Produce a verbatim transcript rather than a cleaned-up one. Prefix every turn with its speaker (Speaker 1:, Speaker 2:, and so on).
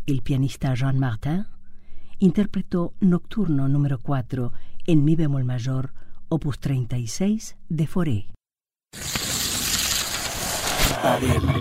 Speaker 1: el pianista Jean Martin, interpretó Nocturno número cuatro en mi bemol mayor, opus treinta y seis de Fauré.
Speaker 2: A M